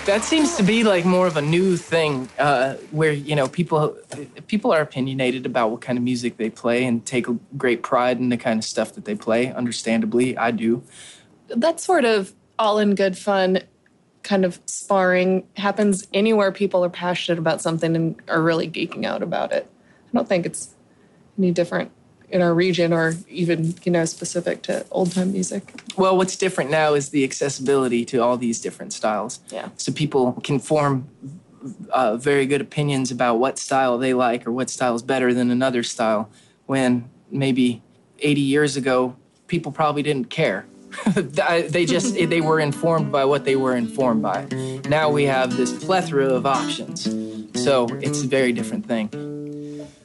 That seems to be like more of a new thing, where people are opinionated about what kind of music they play and take a great pride in the kind of stuff that they play. Understandably, I do. That sort of all in good fun kind of sparring happens anywhere people are passionate about something and are really geeking out about it. I don't think it's any different in our region or even, specific to old-time music. Well, what's different now is the accessibility to all these different styles. Yeah. So people can form very good opinions about what style they like or what style is better than another style, when maybe 80 years ago, people probably didn't care. They were informed by what they were informed by. Now we have this plethora of options. So it's a very different thing.